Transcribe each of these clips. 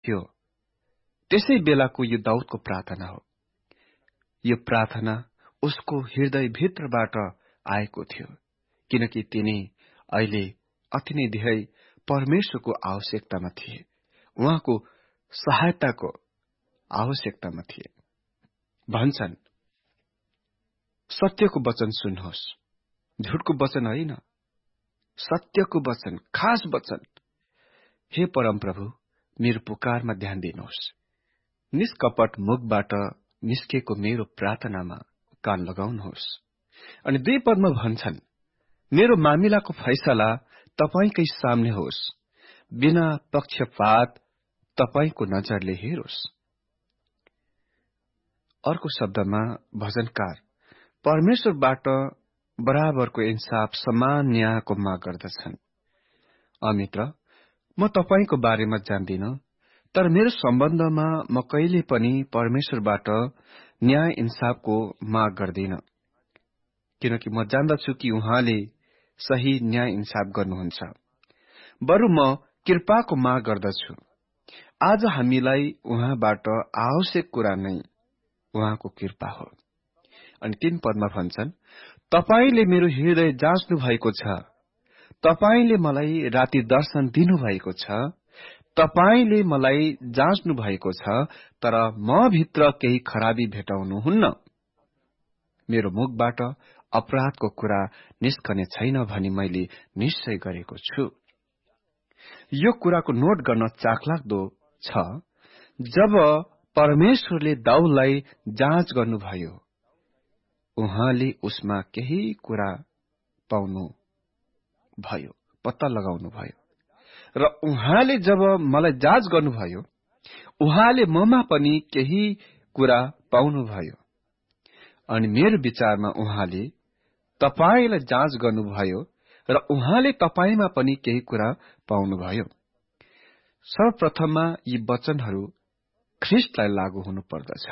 थियो। त्यसै बेलाको यो दाउदको प्रार्थना हो। यो प्रार्थना उसको हृदयभित्रबाट आएको थियो, किनकि तिनी अहिले अति नै धेरै परमेश्वरको आवश्यकतामा थिए, उहाँको सहायताको आवश्यकतामा थिए। भन्छन्, सत्यको वचन सुन्नुहोस्, झुटको वचन होइन, सत्यको वचन, खास वचन। हे परमप्रभु, मेरो पुकारमा ध्यान दिनुहोस्। निष्कपट मुखबाट निस्केको मेरो प्रार्थनामा कान लगाउनुहोस्। अनि 2 पदमा भन्छन्, मेरो मामिलाको फैसला तपाईकै सामने होस्, बिना पक्षपात तपाईको नजरले हेरोस्। अर्को शब्दमा भजनकार परमेश्वरबाट बराबरको इन्साफ, समान न्यायको माग गर्दछन्। मित्र, म तपाईको बारेमा जान्दिन, तर मेरो सम्बन्धमा म कहिले पनि परमेश्वरबाट न्याय इन्साफको माग गर्दिन, किनकि म जान्दछु कि उहाँले सही न्याय इन्साफ गर्नुहुन्छ। बरु म कृपाको माग गर्दछु। आज हामीलाई उहाँबाट आवश्यक कुरा नै उहाँको कृपा हो। अनि 3 पदमा भन्छन्, तपाईले मेरो हृदय जाँच्नु भएको छ, तपाईले मलाई राति दर्शन दिनु भएको छ, तपाईले मलाई जाँच्नु भएको छ, तर म भित्र केही खराबी भेटाउनुहुन्न। मेरो मुखबाट अपराधको कुरा निस्कने छैन भनी मैले निश्चय गरेको छु। यो कुराको नोट गर्न चाखलाग्दो छ, जब परमेश्वरले दाउदलाई जाँच गर्नुभयो, उहाँले उसमा केही कुरा पाउनु भयो, पत्ता लगाउनु भयो, र उहाँले जब मलाई जाँच गर्नुभयो, उहाँले ममा पनि केही कुरा पाउनुभयो। अनि मेरो विचारमा उहाँले तपाईलाई जाँच गर्नुभयो र उहाँले तपाईमा पनि केही कुरा पाउनुभयो। सर्वप्रथममा यी वचनहरू ख्रिस्टलाई लागू हुनु पर्दछ।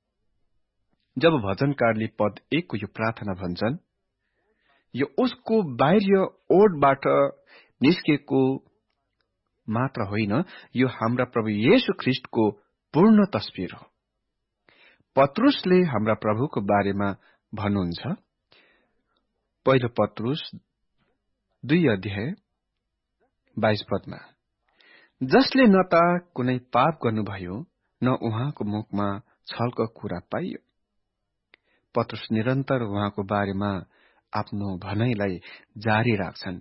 जब भजनकारले पद 1 को यो प्रार्थना भन्छन्, यो उसको बाहिर ओठबाट निस्केको मात्र होइन, यो हाम्रा प्रभु येशू ख्रिस्टको पूर्ण तस्बिर हो। पत्रुसले हाम्रा प्रभुको बारेमा भन्नुहुन्छ, पहिलो पत्रुस 2 अध्याय 22 पदमा, जसले न त कुनै पाप गर्नुभयो, न उहाँको मुखमा छलको कुरा पाइयो। पत्रुस निरन्तर उहाँको बारेमा आफ्नो भनाइलाई जारी राख्छन्।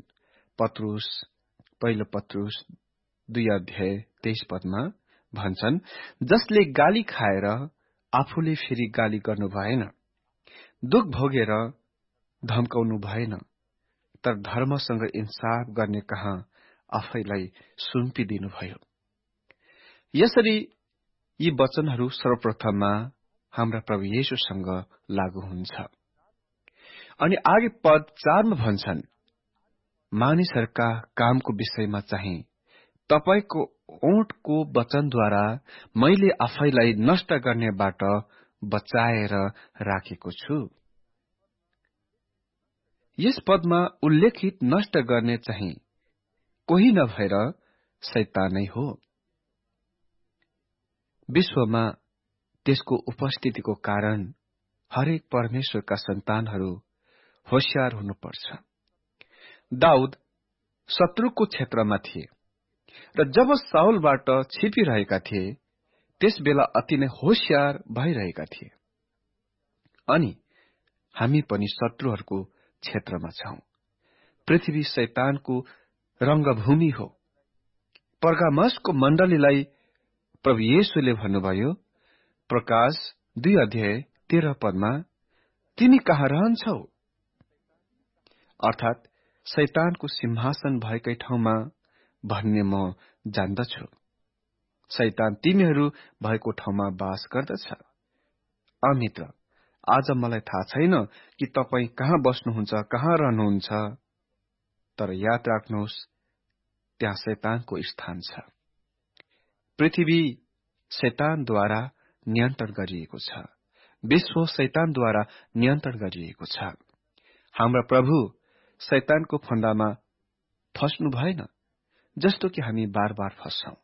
पहिलो पत्रुस 2 अध्याय 23 पदमा भन्छन्, जसले गाली खाएर आफूले फेरि गाली गर्नु भएन, दुख भोगेर धम्काउनु भएन, तर धर्मसँग इन्साफ गर्ने कहाँ आफैलाई सुम्पिदिनु भयो। यसरी यी वचनहरू सर्वप्रथममा हाम्रा प्रभु येशूसँग लागू हुन्छ। अनि आगे पद 4 मा भन्छन्, मानिसहरूका कामको विषयमा चाहिँ तपाईको ओठको वचनद्वारा मैले आफैलाई नष्ट गर्नेबाट बचाएर राखेको छु। यस पदमा उल्लेखित नष्ट गर्ने चाहिँ कोही नभएर शैतानै हो। विश्वमा त्यसको उपस्थितिको कारण हरेक परमेश्वरका सन्तानहरू होशियार हुनुपर्छ। दाउद शत्रुको क्षेत्रमा थिए र जब साउलबाट छिपिरहेका थिए, त्यस बेला अति नै होशियार भइरहेका थिए। अनि हामी पनि शत्रुहरूको क्षेत्रमा छौं। पृथ्वी शैतानको रंगभूमि हो। पर्गामसको मण्डलीलाई प्रभु येशूले भन्नुभयो, प्रकाश 2 अध्याय 13 पदमा, तिमी कहाँ रहन्छौ? अर्थात शैतानको सिंहासन भएकै ठाउँमा भन्ने म जान्दछु। शैतान तिमीहरू भएको ठाउँमा बास गर्दछ। मित्र, आज मलाई थाहा छैन कि तपाई कहाँ बस्नुहुन्छ, कहाँ रहनुहुन्छ, तर याद राख्नुहोस्, त्यहाँ शैतानको स्थान छ। पृथ्वी शैतानद्वारा नियन्त्रण गरिएको छ। विश्व शैतानद्वारा नियन्त्रण गरिएको छ। हाम्रा प्रभु शैतानको फन्दामा फस्नु भएन, जस्तो कि हामी बार बार फस्छौं।